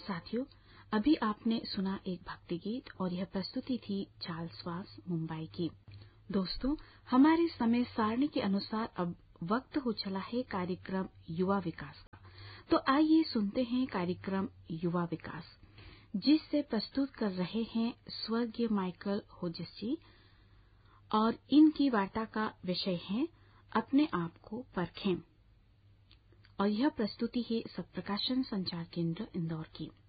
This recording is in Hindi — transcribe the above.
साथियों, अभी आपने सुना एक भक्ति गीत और यह प्रस्तुति थी चार्ल्स वास मुंबई की। दोस्तों, हमारे समय सारणी के अनुसार अब वक्त हो चला है कार्यक्रम युवा विकास का। तो आइए सुनते हैं कार्यक्रम युवा विकास, जिससे प्रस्तुत कर रहे हैं स्वर्गीय माइकल होजिस जी, और इनकी वार्ता का विषय है अपने आप को परखें। और यह प्रस्तुति है सत्प्रकाशन संचार केंद्र इंदौर की।